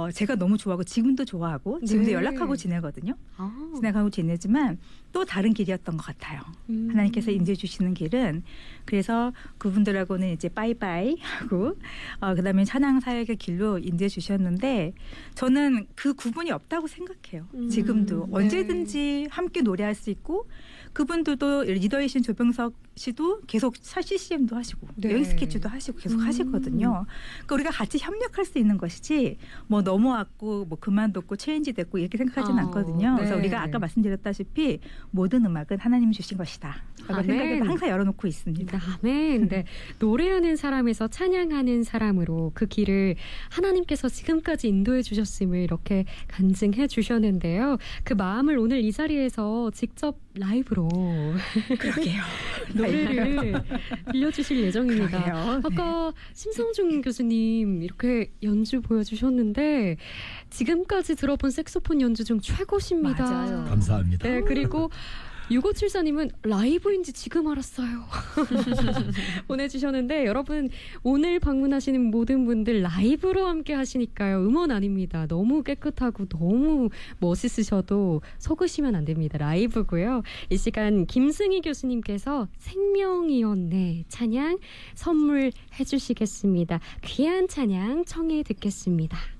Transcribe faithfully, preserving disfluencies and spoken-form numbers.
어, 제가 너무 좋아하고 지금도 좋아하고 지금도 네. 연락하고 지내거든요. 아. 지나가고 지내지만 또 다른 길이었던 것 같아요. 음. 하나님께서 인도해 주시는 길은 그래서 그분들하고는 이제 빠이빠이 하고 어, 그다음에 찬양 사역의 길로 인도해 주셨는데 저는 그 구분이 없다고 생각해요. 음. 지금도 네. 언제든지 함께 노래할 수 있고 그분들도 리더이신 조병석 씨도 계속 씨씨엠도 하시고 네. 여행 스케치도 하시고 계속 음. 하시거든요. 그러니까 우리가 같이 협력할 수 있는 것이지 뭐 넘어왔고 뭐 그만뒀고 체인지 됐고 이렇게 생각하지는 어, 않거든요. 그래서 네. 우리가 아까 말씀드렸다시피 모든 음악은 하나님이 주신 것이다. 라고 아멘. 생각해서 항상 열어놓고 있습니다. 아멘. 네. 노래하는 사람에서 찬양하는 사람으로 그 길을 하나님께서 지금까지 인도해 주셨음을 이렇게 간증해 주셨는데요. 그 마음을 오늘 이 자리에서 직접 라이브로 그러게요. 노래를 들려주실 예정입니다. 그러게요. 아까 심성중 교수님 이렇게 연주 보여주셨는데 지금까지 들어본 색소폰 연주 중 최고십니다. 맞아요. 감사합니다. 네, 그리고 육오칠사님은 라이브인지 지금 알았어요. 보내주셨는데 여러분 오늘 방문하시는 모든 분들 라이브로 함께 하시니까요. 음원 아닙니다. 너무 깨끗하고 너무 멋있으셔도 속으시면 안 됩니다. 라이브고요. 이 시간 김승희 교수님께서 생명이었네 찬양 선물해 주시겠습니다. 귀한 찬양 청해 듣겠습니다.